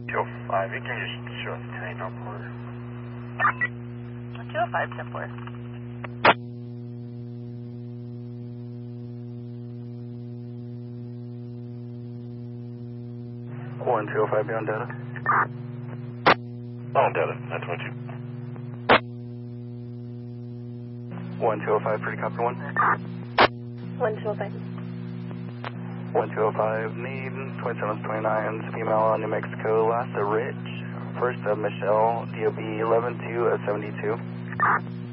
205, you can just show us today, no porter. 205, 10-4. One 205, be on data. On data, 922. 1205, pretty copy 1. 1205. 1205, need 2729s, female, New Mexico, last Rich, first Michelle, DOB 11272.